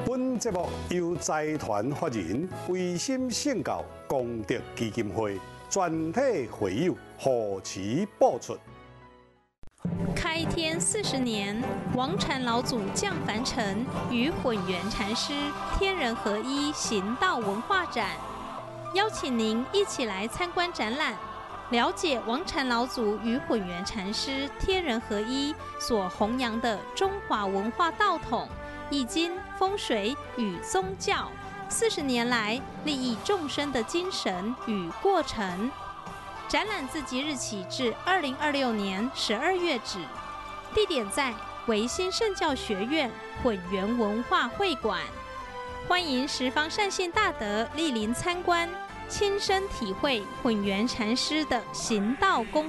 本节目由财团法人维心圣教功德基金会全体会友护持播出。 开天40年，王禅老祖降凡尘，与混元禅师天人合一行道文化展，邀请您一起来参观展览，了解王禅老祖与混元禅师天人合一所弘扬的中华文化道统、易经、风水与宗教40年来利益众生的精神与过程。展览自即日起至2026年12月止，地点在维新圣教学院混元文化会馆，欢迎十方善信大德莅临参观，亲身体会混元禅师的行道功